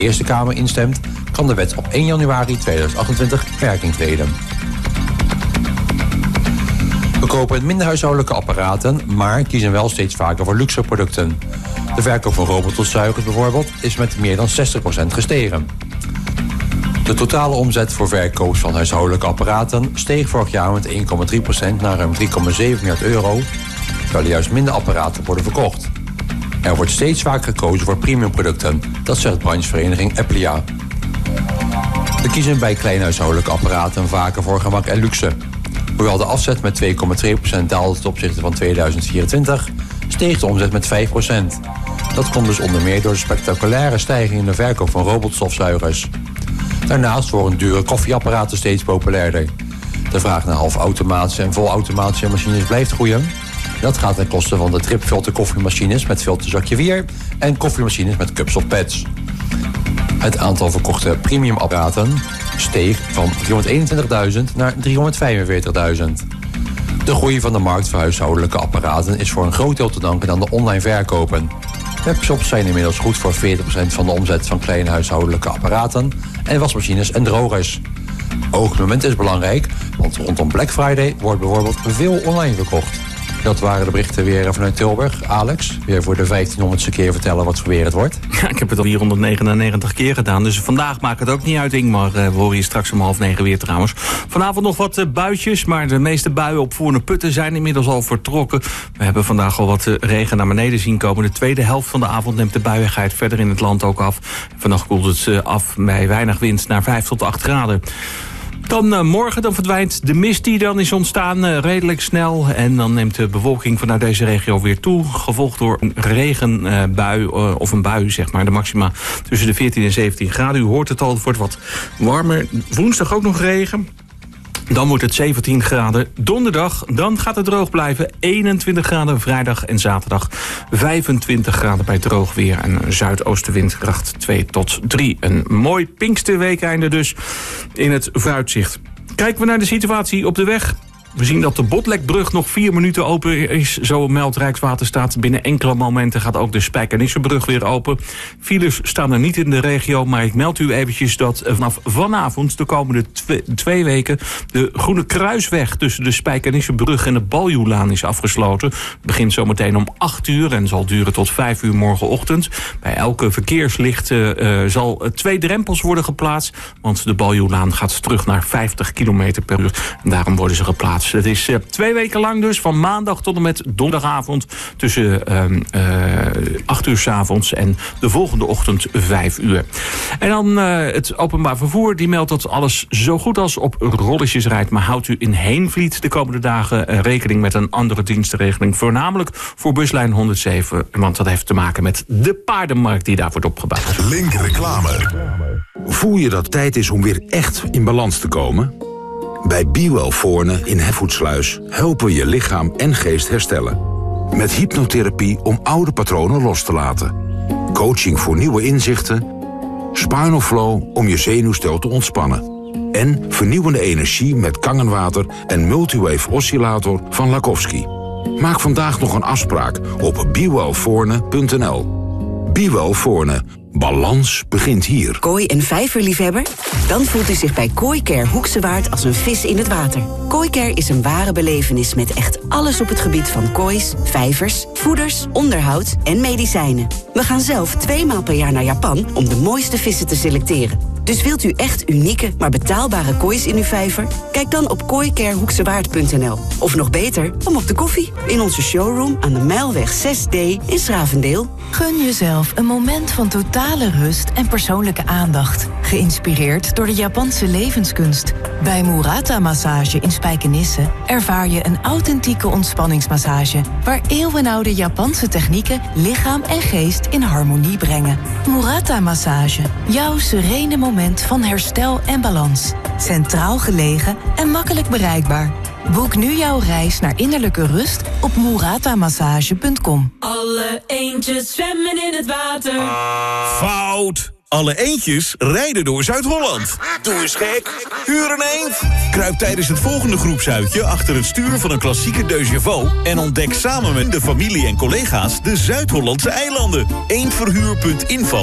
de Eerste Kamer instemt, kan de wet op 1 januari 2028 werking treden. We kopen minder huishoudelijke apparaten, maar kiezen wel steeds vaker voor luxe producten. De verkoop van robotstofzuigers bijvoorbeeld is met meer dan 60% gestegen. De totale omzet voor verkoop van huishoudelijke apparaten steeg vorig jaar met 1,3% naar ruim 3,7 miljard euro, terwijl er juist minder apparaten worden verkocht. Er wordt steeds vaker gekozen voor premiumproducten, dat zegt branchevereniging Applia. We kiezen bij kleine huishoudelijke apparaten vaker voor gemak en luxe. Hoewel de afzet met 2,2% daalde ten opzichte van 2024, steeg de omzet met 5%. Dat komt dus onder meer door de spectaculaire stijging in de verkoop van robotstofzuigers. Daarnaast worden dure koffieapparaten steeds populairder. De vraag naar halfautomatische en volautomatische machines blijft groeien. Dat gaat ten koste van de tripfilter koffiemachines met filterzakje 4 en koffiemachines met cups of pads. Het aantal verkochte premiumapparaten steeg van 321.000 naar 345.000. De groei van de markt voor huishoudelijke apparaten is voor een groot deel te danken aan de online verkopen. Webshops zijn inmiddels goed voor 40% van de omzet van kleine huishoudelijke apparaten en wasmachines en drogers. Ook het moment is belangrijk, want rondom Black Friday wordt bijvoorbeeld veel online verkocht. Dat waren de berichten weer vanuit Tilburg. Alex, weer voor de 1500ste keer vertellen wat voor weer het wordt. Ja, ik heb het al 499 keer gedaan, dus vandaag maakt het ook niet uit, Ingmar. We horen je straks om 8:30 weer trouwens. Vanavond nog wat buitjes, maar de meeste buien op Voorne Putten zijn inmiddels al vertrokken. We hebben vandaag al wat regen naar beneden zien komen. De tweede helft van de avond neemt de buiigheid verder in het land ook af. Vannacht koelt het af bij weinig wind naar 5 tot 8 graden. Dan morgen dan verdwijnt de mist die dan is ontstaan redelijk snel. En dan neemt de bewolking vanuit deze regio weer toe. Gevolgd door een regenbui of een bui, zeg maar. De maxima tussen de 14 en 17 graden. U hoort het al, het wordt wat warmer. Woensdag ook nog regen. Dan wordt het 17 graden. Donderdag, dan gaat het droog blijven. 21 graden vrijdag en zaterdag. 25 graden bij droog weer. En zuidoostenwind kracht 2 tot 3. Een mooi Pinksterweekeinde dus in het vooruitzicht. Kijken we naar de situatie op de weg. We zien dat de Botlekbrug nog 4 minuten open is. Zo meldt Rijkswaterstaat. Binnen enkele momenten gaat ook de Spijkenissebrug weer open. Files staan er niet in de regio, maar ik meld u eventjes dat vanaf vanavond de komende 2 weken de Groene Kruisweg tussen de Spijkenissebrug en de Baljuwlaan is afgesloten. Het begint zometeen om 8 uur en zal duren tot 5 uur morgenochtend. Bij elke verkeerslicht zal 2 drempels worden geplaatst, want de Baljuwlaan gaat terug naar 50 km per uur. En daarom worden ze geplaatst. Het is 2 weken lang dus, van maandag tot en met donderdagavond tussen 8 uur 's avonds en de volgende ochtend 5 uur. En dan het openbaar vervoer, die meldt dat alles zo goed als op rolletjes rijdt. Maar houdt u in Heenvliet de komende dagen rekening met een andere dienstenregeling. Voornamelijk voor buslijn 107, want dat heeft te maken met de paardenmarkt die daar wordt opgebouwd. Link reclame. Voel je dat het tijd is om weer echt in balans te komen? Bij BeWell Voorne in Hefvoetsluis helpen we je lichaam en geest herstellen. Met hypnotherapie om oude patronen los te laten. Coaching voor nieuwe inzichten. Spinal Flow om je zenuwstel te ontspannen. En vernieuwende energie met kangenwater en multiwave oscillator van Lakowski. Maak vandaag nog een afspraak op bewellvoorne.nl. BeWell Voorne. Balans begint hier. Kooi- en vijverliefhebber? Dan voelt u zich bij Kooicare Hoekse Waard als een vis in het water. Kooicare is een ware belevenis met echt alles op het gebied van koois, vijvers, voeders, onderhoud en medicijnen. We gaan zelf 2 maal per jaar naar Japan om de mooiste vissen te selecteren. Dus wilt u echt unieke, maar betaalbare koois in uw vijver? Kijk dan op kooicarehoeksewaard.nl. Of nog beter, kom op de koffie in onze showroom aan de Mijlweg 6D in Schravendeel. Gun jezelf een moment van totale rust en persoonlijke aandacht. Geïnspireerd door de Japanse levenskunst. Bij Murata Massage in Spijkenisse ervaar je een authentieke ontspanningsmassage, waar eeuwenoude Japanse technieken lichaam en geest in harmonie brengen. Murata Massage, jouw serene moment van herstel en balans. Centraal gelegen en makkelijk bereikbaar. Boek nu jouw reis naar innerlijke rust op muratamassage.com. Alle eendjes zwemmen in het water. Fout! Alle eendjes rijden door Zuid-Holland. Doe eens gek. Huur een eend. Kruip tijdens het volgende groepsuitje achter het stuur van een klassieke 2CV... en ontdek samen met de familie en collega's de Zuid-Hollandse eilanden. Eendverhuur.info